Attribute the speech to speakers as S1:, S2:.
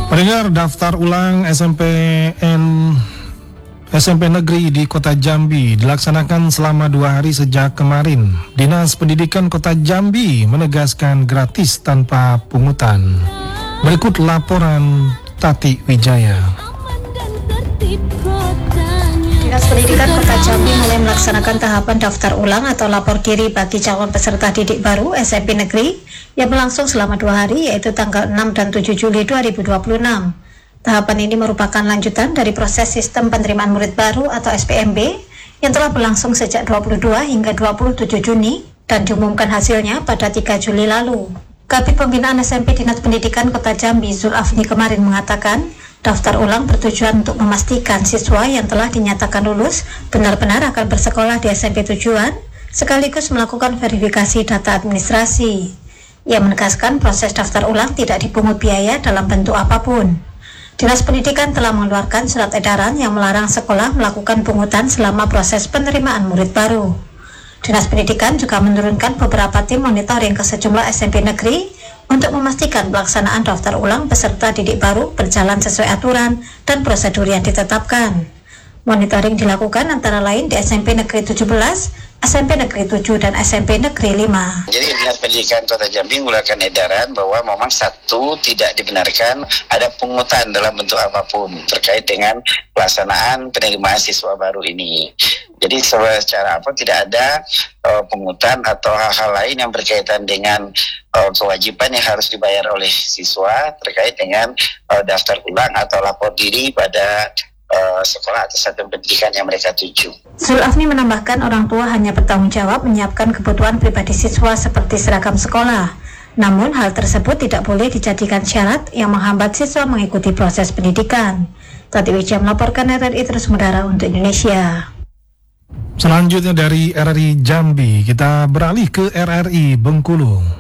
S1: Pendengar, daftar ulang SMP Negeri di Kota Jambi dilaksanakan selama 2 hari sejak kemarin. Dinas Pendidikan Kota Jambi menegaskan gratis tanpa pungutan. Berikut laporan Tati Wijaya.
S2: Dinas Pendidikan Kota Jambi mulai melaksanakan tahapan daftar ulang atau lapor diri bagi calon peserta didik baru SMP Negeri yang berlangsung selama 2 hari, yaitu tanggal 6 dan 7 Juli 2026. Tahapan ini merupakan lanjutan dari proses sistem penerimaan murid baru atau SPMB yang telah berlangsung sejak 22 hingga 27 Juni dan diumumkan hasilnya pada 3 Juli lalu. Kabid Pembinaan SMP Dinas Pendidikan Kota Jambi, Zulafni, kemarin mengatakan, daftar ulang bertujuan untuk memastikan siswa yang telah dinyatakan lulus benar-benar akan bersekolah di SMP tujuan, sekaligus melakukan verifikasi data administrasi. Ia menegaskan proses daftar ulang tidak dipungut biaya dalam bentuk apapun. Dinas Pendidikan telah mengeluarkan surat edaran yang melarang sekolah melakukan pungutan selama proses penerimaan murid baru. Dinas Pendidikan juga menurunkan beberapa tim monitoring ke sejumlah SMP negeri untuk memastikan pelaksanaan daftar ulang peserta didik baru berjalan sesuai aturan dan prosedur yang ditetapkan. Monitoring dilakukan antara lain di SMP Negeri 17, SMP Negeri 7, dan SMP Negeri 5.
S3: Jadi Dinas Pendidikan Kota Jambi mengeluarkan edaran bahwa memang tidak dibenarkan ada pungutan dalam bentuk apapun terkait dengan pelaksanaan penerimaan siswa baru ini. Jadi secara tidak ada pungutan atau hal-hal lain yang berkaitan dengan kewajiban yang harus dibayar oleh siswa terkait dengan daftar ulang atau lapor diri pada sekolah atau satuan pendidikan yang mereka tuju.
S2: Zulafni menambahkan orang tua hanya bertanggung jawab menyiapkan kebutuhan pribadi siswa seperti seragam sekolah. Namun hal tersebut tidak boleh dijadikan syarat yang menghambat siswa mengikuti proses pendidikan. Tati Wijaya melaporkan RRI Terus Mendara untuk Indonesia.
S1: Selanjutnya dari RRI Jambi, kita beralih ke RRI Bengkulu.